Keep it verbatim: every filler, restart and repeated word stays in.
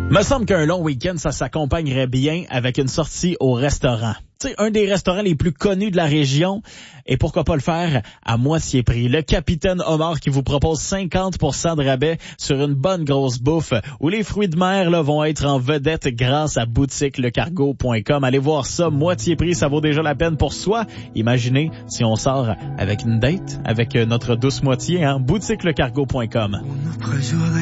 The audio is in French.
Me semble qu'un long week-end, ça s'accompagnerait bien avec une sortie au restaurant. Tu sais, un des restaurants les plus connus de la région. Et pourquoi pas le faire à moitié prix. Le Capitaine Homard qui vous propose cinquante pour cent de rabais sur une bonne grosse bouffe où les fruits de mer là, vont être en vedette grâce à boutique le cargo point com. Allez voir ça, moitié prix, ça vaut déjà la peine pour soi. Imaginez si on sort avec une date, avec notre douce moitié, hein, boutique le cargo point com.